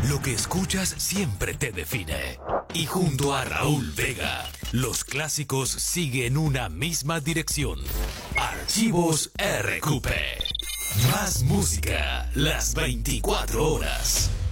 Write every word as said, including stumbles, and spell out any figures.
Lo que escuchas siempre te define. Y junto a Raúl Vega, los clásicos siguen una misma dirección. Archivos R Q P. Más música las veinticuatro horas.